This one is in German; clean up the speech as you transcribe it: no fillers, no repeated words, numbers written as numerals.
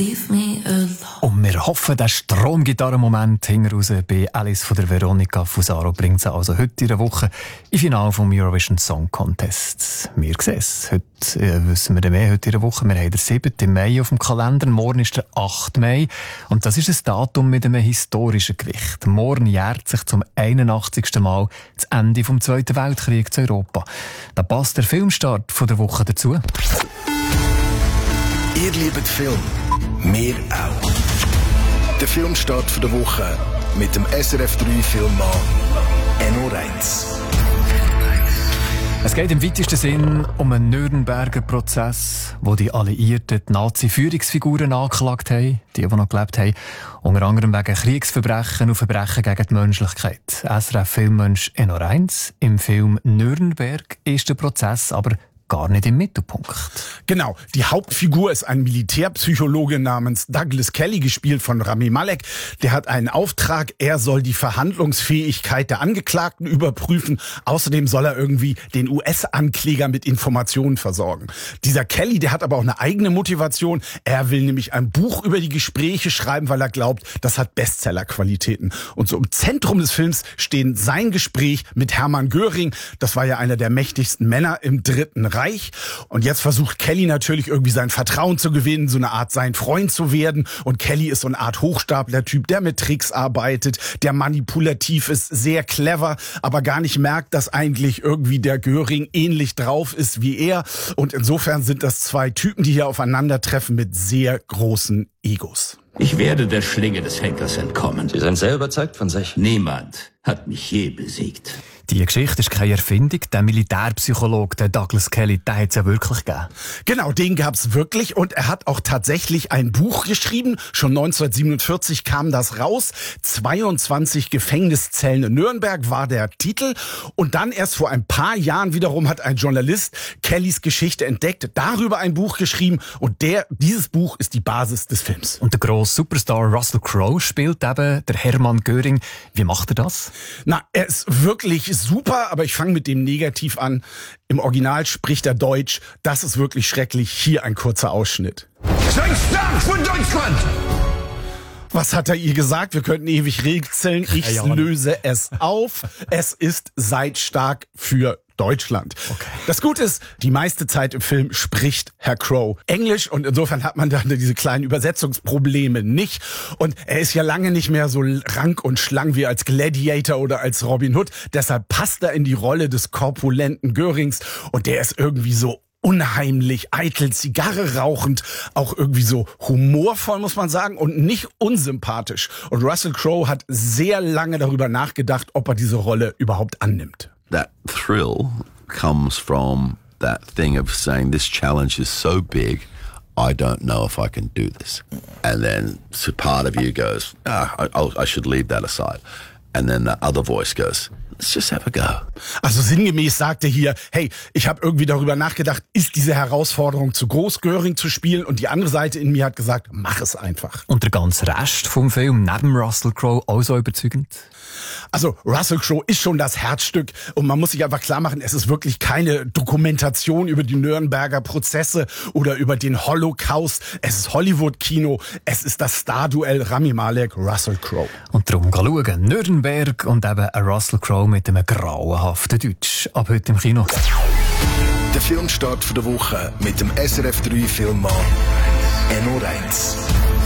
Und wir hoffen, der Stromgitarrenmoment hinten raus bei Alice von der Veronica Fusaro bringt sie also heute in der Woche im Finale vom Eurovision Song Contest. Wir sehen es. Heute wissen wir mehr heute in der Woche. Wir haben den 7. Mai auf dem Kalender. Morgen ist der 8. Mai. Und das ist ein Datum mit einem historischen Gewicht. Morgen jährt sich zum 81. Mal das Ende vom Zweiten Weltkrieg zu Europa. Da passt der Filmstart von der Woche dazu. Ihr liebt Film. Wir auch. Der Filmstart von der Woche mit dem SRF 3 Filmmann Enno Reitz. Es geht im weitesten Sinn um einen Nürnberger Prozess, wo die Alliierten die Nazi-Führungsfiguren angeklagt haben, die noch gelebt haben, unter anderem wegen Kriegsverbrechen und Verbrechen gegen die Menschlichkeit. SRF-Filmmensch Enno Reitz. Im Film Nürnberg ist der Prozess aber gar nicht im Mittelpunkt. Genau, die Hauptfigur ist ein Militärpsychologe namens Douglas Kelly, gespielt von Rami Malek. Der hat einen Auftrag, er soll die Verhandlungsfähigkeit der Angeklagten überprüfen. Außerdem soll er irgendwie den US-Ankläger mit Informationen versorgen. Dieser Kelly, der hat aber auch eine eigene Motivation. Er will nämlich ein Buch über die Gespräche schreiben, weil er glaubt, das hat Bestsellerqualitäten. Und so im Zentrum des Films stehen sein Gespräch mit Hermann Göring. Das war ja einer der mächtigsten Männer im Dritten Reich. Und jetzt versucht Kelly natürlich irgendwie sein Vertrauen zu gewinnen, so eine Art sein Freund zu werden. Und Kelly ist so eine Art Hochstapler-Typ, der mit Tricks arbeitet, der manipulativ ist, sehr clever, aber gar nicht merkt, dass eigentlich irgendwie der Göring ähnlich drauf ist wie er. Und insofern sind das zwei Typen, die hier aufeinandertreffen mit sehr großen Egos. Ich werde der Schlinge des Henkers entkommen. Sie sind sehr überzeugt von sich. Niemand hat mich je besiegt. Die Geschichte ist keine Erfindung. Der Militärpsychologe, der Douglas Kelly, den hat es ja wirklich gegeben. Genau, den gab's wirklich. Und er hat auch tatsächlich ein Buch geschrieben. Schon 1947 kam das raus. 22 Gefängniszellen in Nürnberg war der Titel. Und dann erst vor ein paar Jahren wiederum hat ein Journalist Kellys Geschichte entdeckt, darüber ein Buch geschrieben. Und dieses Buch ist die Basis des Films. Und der grosse Superstar Russell Crowe spielt eben der Hermann Göring. Wie macht er das? Na, er ist wirklich super, aber ich fange mit dem Negativ an. Im Original spricht er Deutsch. Das ist wirklich schrecklich. Hier ein kurzer Ausschnitt. Seid stark für Deutschland! Was hat er ihr gesagt? Wir könnten ewig rätseln. Ich löse es auf. Es ist seid stark für Deutschland. Okay. Das Gute ist, die meiste Zeit im Film spricht Herr Crowe Englisch und insofern hat man dann diese kleinen Übersetzungsprobleme nicht. Und er ist ja lange nicht mehr so rank und schlank wie als Gladiator oder als Robin Hood. Deshalb passt er in die Rolle des korpulenten Görings und der ist irgendwie so unheimlich, eitel, Zigarre rauchend, auch irgendwie so humorvoll, muss man sagen, und nicht unsympathisch. Und Russell Crowe hat sehr lange darüber nachgedacht, ob er diese Rolle überhaupt annimmt. That thrill comes from that thing of saying this challenge is so big, I don't know if I can do this. And then so part of you goes, I should leave that aside. And then the other voice goes, let's just have a go. Also sinngemäß sagt er hier, hey, ich habe irgendwie darüber nachgedacht, ist diese Herausforderung zu groß, Göring zu spielen? Und die andere Seite in mir hat gesagt, mach es einfach. Und der ganze Rest vom Film, neben Russell Crowe, auch so überzeugend? Also Russell Crowe ist schon das Herzstück und man muss sich einfach klar machen, es ist wirklich keine Dokumentation über die Nürnberger Prozesse oder über den Holocaust. Es ist Hollywood-Kino, es ist das Starduell Rami Malek, Russell Crowe. Und darum schauen, Nürnberg und eben ein Russell Crowe mit einem grauenhaften Deutsch. Ab heute im Kino. Der Filmstart von der Woche mit dem SRF 3 Filmmann Enno Reitz.